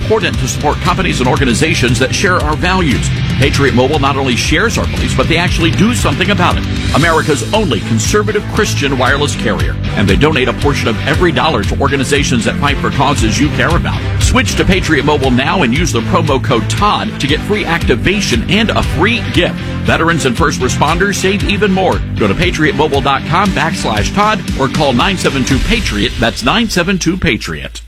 important to support companies and organizations that share our values. Patriot Mobile not only shares our beliefs, but they actually do something about it. America's only conservative Christian wireless carrier. And they donate a portion of every dollar to organizations that fight for causes you care about. Switch to Patriot Mobile now and use the promo code TODD to get free activation and a free gift. Veterans and first responders save even more. Go to patriotmobile.com/Todd or call 972-PATRIOT. That's 972-PATRIOT.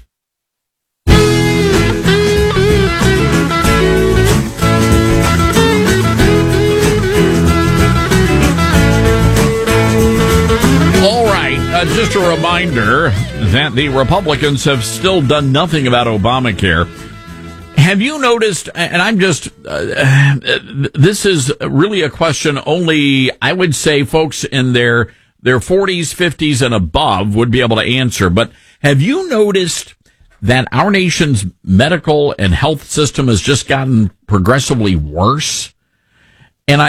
All right, just a reminder that the Republicans have still done nothing about Obamacare. Have you noticed, and I'm just, this is really a question only, I would say, folks in their 40s, 50s, and above would be able to answer, but have you noticed that our nation's medical and health system has just gotten progressively worse? And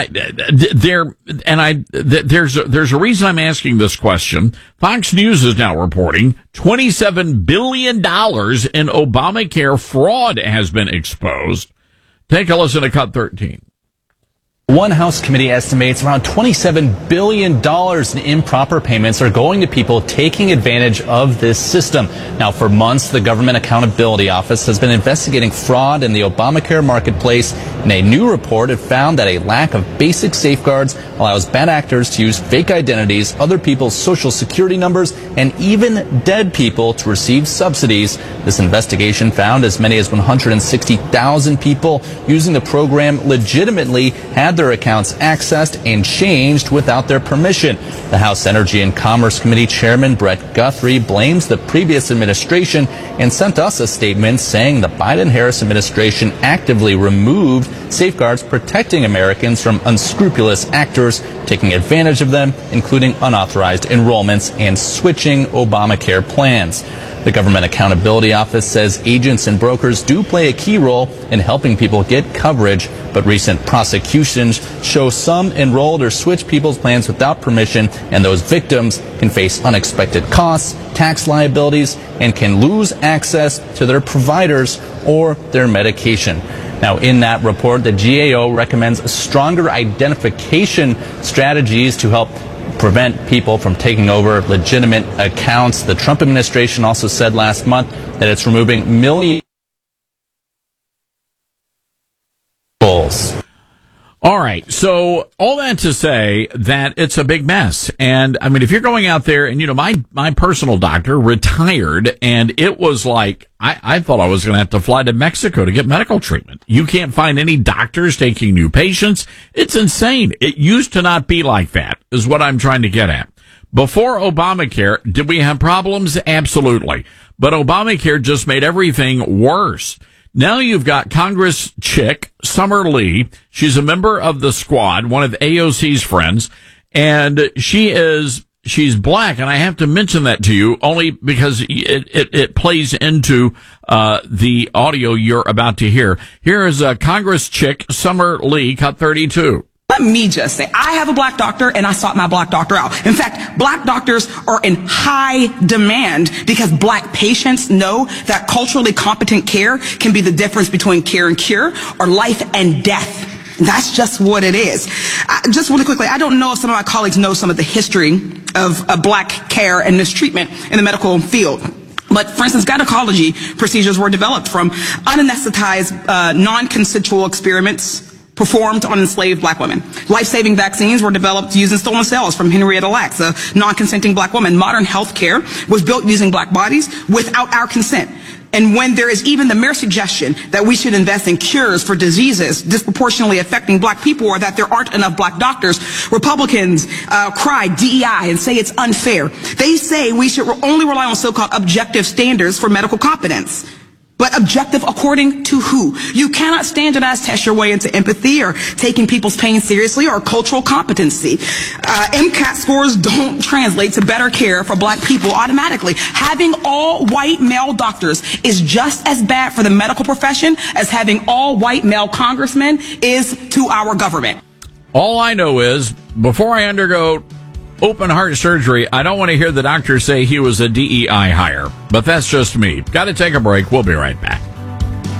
there's a reason I'm asking this question. Fox News is now reporting $27 billion in Obamacare fraud has been exposed. Take a listen to Cut 13. One House committee estimates around $27 billion in improper payments are going to people taking advantage of this system. Now, for months, the Government Accountability Office has been investigating fraud in the Obamacare marketplace. In a new report, it found that a lack of basic safeguards allows bad actors to use fake identities, other people's social security numbers, and even dead people to receive subsidies. This investigation found as many as 160,000 people using the program legitimately had their accounts accessed and changed without their permission. The House Energy and Commerce Committee Chairman Brett Guthrie blames the previous administration and sent us a statement saying the Biden-Harris administration actively removed safeguards protecting Americans from unscrupulous actors taking advantage of them, including unauthorized enrollments and switching Obamacare plans. The Government Accountability Office says agents and brokers do play a key role in helping people get coverage, but recent prosecutions show some enrolled or switch people's plans without permission, and those victims can face unexpected costs, tax liabilities, and can lose access to their providers or their medication. Now, in that report, the GAO recommends stronger identification strategies to help prevent people from taking over legitimate accounts. The Trump administration also said last month that it's removing millions. All right. So all that to say that it's a big mess. And I mean, if you're going out there and, you know, my personal doctor retired and it was like, I thought I was going to have to fly to Mexico to get medical treatment. You can't find any doctors taking new patients. It's insane. It used to not be like that is what I'm trying to get at. Before Obamacare, did we have problems? Absolutely. But Obamacare just made everything worse. Now you've got Congress chick, Summer Lee. She's a member of the Squad, one of AOC's friends, and she's black, and I have to mention that to you only because it plays into the audio you're about to hear. Here is a Congress chick, Summer Lee, Cut 32. Let me just say, I have a black doctor and I sought my black doctor out. In fact, black doctors are in high demand because black patients know that culturally competent care can be the difference between care and cure or life and death. That's just what it is. Just really quickly, I don't know if some of my colleagues know some of the history of black care and mistreatment in the medical field. But, for instance, gynecology procedures were developed from unanesthetized, non-consensual experiments performed on enslaved black women. Life-saving vaccines were developed using stolen cells from Henrietta Lacks, a non-consenting black woman. Modern health care was built using black bodies without our consent. And when there is even the mere suggestion that we should invest in cures for diseases disproportionately affecting black people or that there aren't enough black doctors, Republicans cry DEI and say it's unfair. They say we should only rely on so-called objective standards for medical competence. But objective according to who? You cannot standardize test your way into empathy or taking people's pain seriously or cultural competency. MCAT scores don't translate to better care for black people automatically. Having all white male doctors is just as bad for the medical profession as having all white male congressmen is to our government. All I know is before I undergo open heart surgery, I don't want to hear the doctor say he was a DEI hire. But that's just me. Got to take a break. We'll be right back.